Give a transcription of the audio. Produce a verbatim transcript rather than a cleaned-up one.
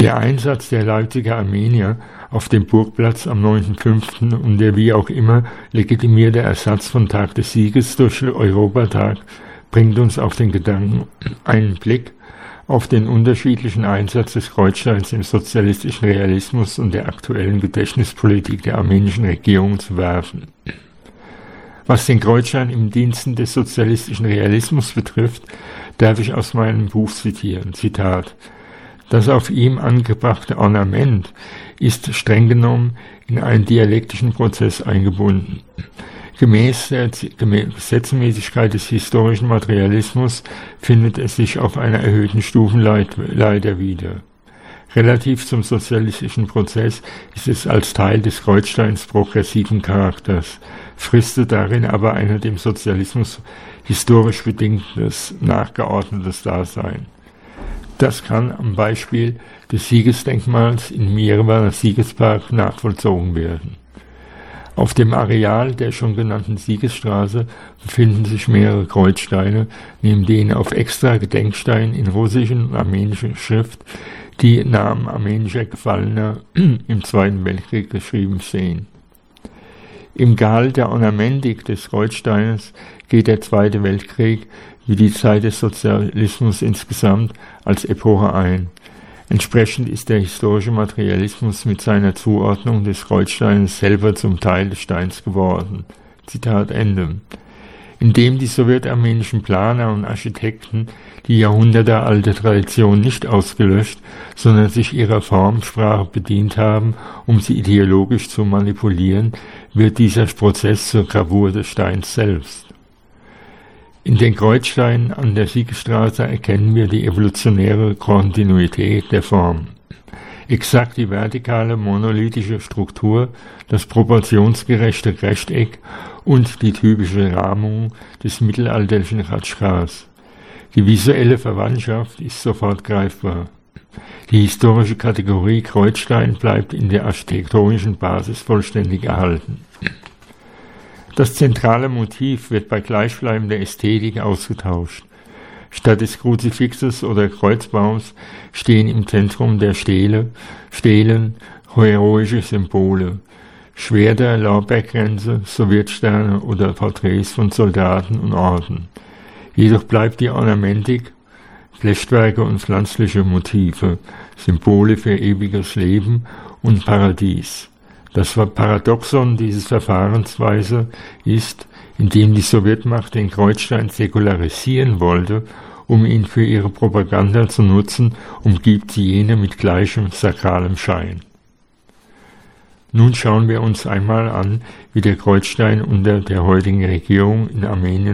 Der Einsatz der Leipziger Armenier auf dem Burgplatz am neunten fünften und der wie auch immer legitimierte Ersatz von Tag des Sieges durch Europatag bringt uns auf den Gedanken, einen Blick auf den unterschiedlichen Einsatz des Kreuzsteins im sozialistischen Realismus und der aktuellen Gedächtnispolitik der armenischen Regierung zu werfen. Was den Kreuzstein im Diensten des sozialistischen Realismus betrifft, darf ich aus meinem Buch zitieren, Zitat: Das auf ihm angebrachte Ornament ist streng genommen in einen dialektischen Prozess eingebunden. Gemäß der Gesetzmäßigkeit des historischen Materialismus findet es sich auf einer erhöhten Stufenleiter wieder. Relativ zum sozialistischen Prozess ist es als Teil des Kreuzsteins progressiven Charakters, fristet darin aber einer dem Sozialismus historisch bedingtes, nachgeordnetes Dasein. Das kann am Beispiel des Siegesdenkmals in Jerewaner Siegespark nachvollzogen werden. Auf dem Areal der schon genannten Siegesstraße befinden sich mehrere Kreuzsteine, neben denen auf extra Gedenksteinen in russischer und armenischer Schrift die Namen armenischer Gefallener im Zweiten Weltkrieg geschrieben stehen. Im Gehalt der Ornamentik des Kreuzsteines geht der Zweite Weltkrieg wie die Zeit des Sozialismus insgesamt als Epoche ein. Entsprechend ist der historische Materialismus mit seiner Zuordnung des Kreuzsteines selber zum Teil des Steins geworden. Zitat Ende. Indem die sowjetarmenischen Planer und Architekten die jahrhundertealte Tradition nicht ausgelöscht, sondern sich ihrer Formsprache bedient haben, um sie ideologisch zu manipulieren, wird dieser Prozess zur Gravur des Steins selbst. In den Kreuzsteinen an der Siegesstraße erkennen wir die evolutionäre Kontinuität der Form. Exakt die vertikale monolithische Struktur, das proportionsgerechte Rechteck und die typische Rahmung des mittelalterlichen Khatschkas. Die visuelle Verwandtschaft ist sofort greifbar. Die historische Kategorie Kreuzstein bleibt in der architektonischen Basis vollständig erhalten. Das zentrale Motiv wird bei gleichbleibender Ästhetik ausgetauscht. Statt des Kruzifixes oder Kreuzbaums stehen im Zentrum der Stele, Stelen heroische Symbole, Schwerter, Lorbeerkränze, Sowjetsterne oder Porträts von Soldaten und Orden. Jedoch bleibt die Ornamentik, Flechtwerke und pflanzliche Motive, Symbole für ewiges Leben und Paradies. Das Paradoxon dieses Verfahrensweise ist, indem die Sowjetmacht den Kreuzstein säkularisieren wollte, um ihn für ihre Propaganda zu nutzen, umgibt sie jene mit gleichem sakralem Schein. Nun schauen wir uns einmal an, wie der Kreuzstein unter der heutigen Regierung in Armenien